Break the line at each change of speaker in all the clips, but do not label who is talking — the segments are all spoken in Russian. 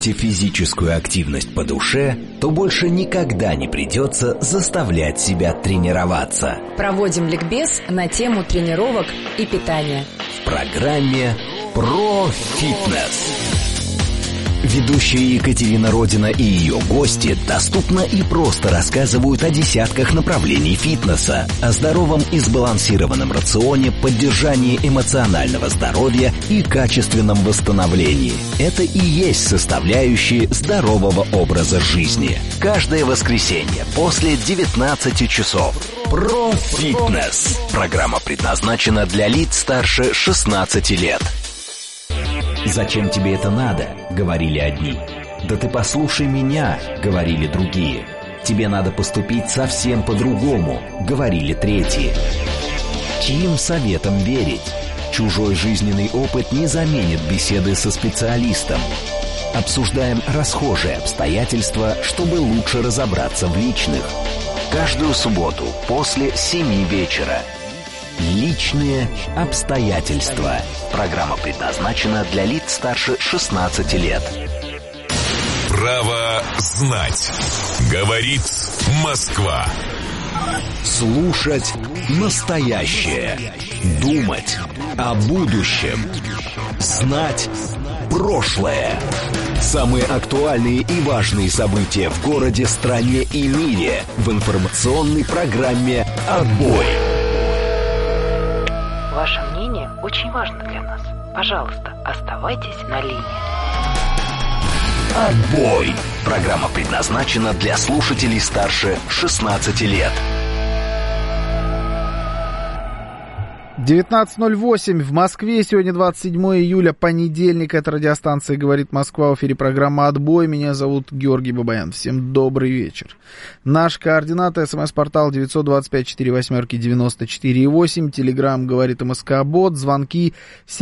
Физическую активность по душе, то больше никогда не придется заставлять себя тренироваться.
Проводим ликбез на тему тренировок и питания
в программе «Про фитнес». Ведущая Екатерина Родина и ее гости доступно и просто рассказывают о десятках направлений фитнеса, о здоровом и сбалансированном рационе, поддержании эмоционального здоровья и качественном восстановлении. Это и есть составляющие здорового образа жизни. Каждое воскресенье после 19 часов. Про фитнес. Программа предназначена для лиц старше 16 лет. «Зачем тебе это надо?» — говорили одни. «Да ты послушай меня», — говорили другие. «Тебе надо поступить совсем по-другому», — говорили третьи. Чьим советом верить? Чужой жизненный опыт не заменит беседы со специалистом. Обсуждаем расхожие обстоятельства, чтобы лучше разобраться в личных. Каждую субботу после 7 вечера. Личные обстоятельства. Программа предназначена для лиц старше 16 лет.
Право знать. Говорит Москва.
Слушать настоящее. Думать о будущем. Знать прошлое. Самые актуальные и важные события в городе, стране и мире в информационной программе «Отбой».
Ваше мнение очень важно для нас. Пожалуйста, оставайтесь на линии.
«Отбой». Программа предназначена для слушателей старше 16 лет.
19:08 в Москве. Сегодня 27 июля, понедельник. Это радиостанция «Говорит Москва». В эфире программа «Отбой». Меня зовут Георгий Бабаян. Всем добрый вечер. Наш координаты: СМС-портал 925-48-94-8. Телеграм «Говорит МСК-бот». Звонки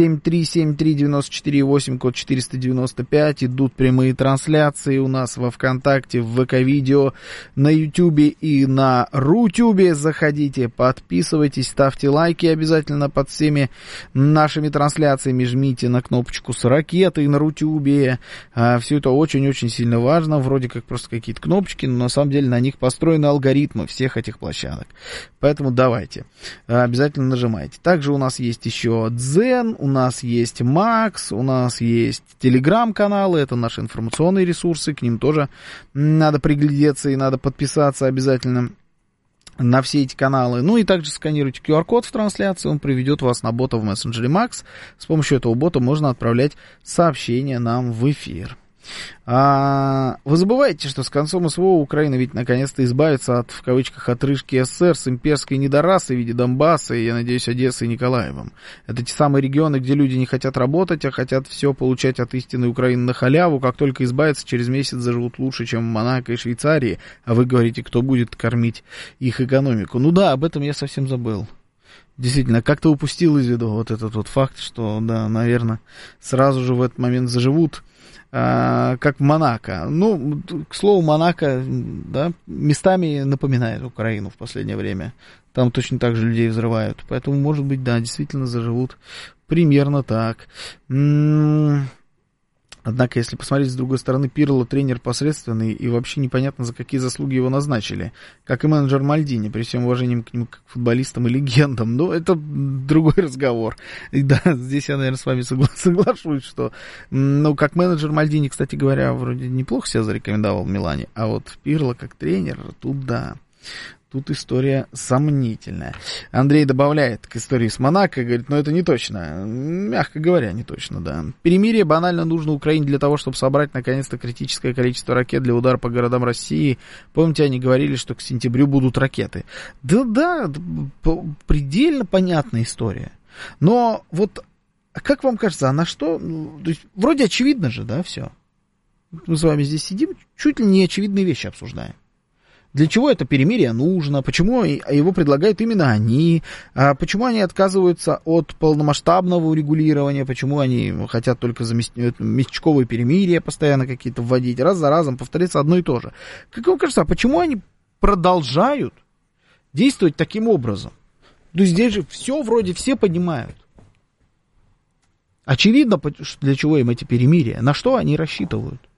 7373948, код 495. Идут прямые трансляции у нас во ВКонтакте, в ВК-видео, на Ютубе и на Рутюбе. Заходите, подписывайтесь, ставьте лайки обязательно под всеми нашими трансляциями, жмите на кнопочку с ракетой на Рутюбе. Все это очень-очень сильно важно. Вроде как просто какие-то кнопочки, но на самом деле на них построены алгоритмы всех этих площадок. Поэтому давайте, обязательно нажимайте. Также у нас есть еще Дзен, у нас есть Макс, у нас есть Телеграм-каналы. Это наши информационные ресурсы, к ним тоже надо приглядеться и надо подписаться обязательно на все эти каналы. Ну и также сканируйте QR-код в трансляции, он приведет вас на бота в мессенджере Макс. С помощью этого бота можно отправлять сообщения нам в эфир. Вы забываете, что с концом СВО Украина ведь наконец-то избавится от, в кавычках, отрыжки СССР с имперской недорасой в виде Донбасса и, я надеюсь, Одессы и Николаевым. Это те самые регионы, где люди не хотят работать, а хотят все получать от истинной Украины на халяву. Как только избавятся, через месяц заживут лучше, чем в Монако и Швейцарии. А вы говорите, кто будет кормить их экономику. Ну да, об этом я совсем забыл. Действительно, как-то упустил из виду вот этот вот факт, что, да, наверное, сразу же в этот момент заживут, как в Монако. Ну, к слову, Монако, да, местами напоминает Украину в последнее время. Там точно так же людей взрывают. Поэтому, может быть, да, действительно заживут примерно так. Однако, если посмотреть с другой стороны, Пирло тренер посредственный, и вообще непонятно, за какие заслуги его назначили. Как и менеджер Мальдини, при всем уважении к нему как к футболистам и легендам. Но это другой разговор. И да, здесь я, наверное, с вами соглашусь, что, ну, как менеджер Мальдини, кстати говоря, вроде неплохо себя зарекомендовал в Милане. А вот Пирло как тренер, тут да. Тут история сомнительная. Андрей добавляет к истории с Монако, говорит, но это не точно. Мягко говоря, не точно, да. Перемирие банально нужно Украине для того, чтобы собрать, наконец-то, критическое количество ракет для удара по городам России. Помните, они говорили, что к сентябрю будут ракеты. Да, предельно понятная история. Но вот, как вам кажется, а на что? То есть, вроде очевидно же, да, все. Мы с вами здесь сидим, чуть ли не очевидные вещи обсуждаем. Для чего это перемирие нужно? Почему его предлагают именно они? Почему они отказываются от полномасштабного урегулирования? Почему они хотят только за местечковые перемирия постоянно какие-то вводить? Раз за разом повторится одно и то же. Как вам кажется, а почему они продолжают действовать таким образом? То есть здесь же все вроде все понимают. Очевидно, для чего им эти перемирия. На что они рассчитывают?